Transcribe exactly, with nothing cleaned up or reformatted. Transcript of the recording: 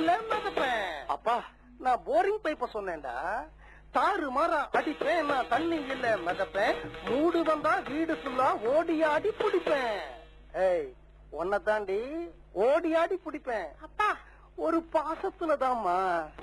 இல்ல மிதப்பேன். அப்பா நான் போரிங் பைப்ப சொன்னேன்டா. தாறு மாற அடிப்பேன், நான் தண்ணி இல்ல மிதப்பேன். மூடு வந்தா வீடு ஃபுல்லா ஓடி ஆடி பிடிப்பேன். ஏய் உன்னை தாண்டி ஓடி ஆடி பிடிப்பேன். அப்பா ஒரு பாசத்துலதாம்மா.